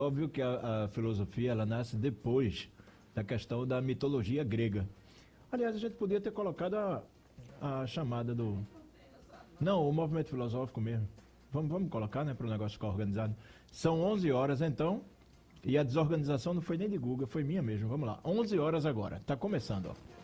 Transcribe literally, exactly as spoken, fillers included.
Óbvio que a, a filosofia ela nasce depois da questão da mitologia grega. Aliás, a gente podia ter colocado a, a chamada do... Não, o movimento filosófico mesmo. Vamos, vamos colocar, né, para o negócio ficar organizado. São onze horas, então, e a desorganização não foi nem de Guga, foi minha mesmo. Vamos lá, onze horas agora. Está começando, ó.